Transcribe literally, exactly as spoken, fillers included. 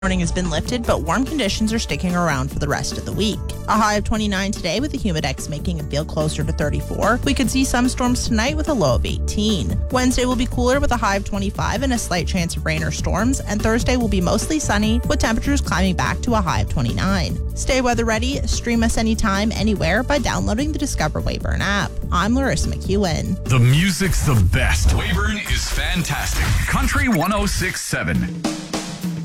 Warning has been lifted, but warm conditions are sticking around for the rest of the week. A high of twenty-nine today with the humidex making it feel closer to thirty-four. We could see some storms tonight with a low of eighteen. Wednesday will be cooler with a high of twenty-five and a slight chance of rain or storms, and Thursday will be mostly sunny with temperatures climbing back to a high of twenty-nine. Stay weather ready. Stream us anytime, anywhere by downloading the Discover Weyburn app. I'm Larissa McEwen. The music's the best. Weyburn is fantastic. Country one oh six point seven.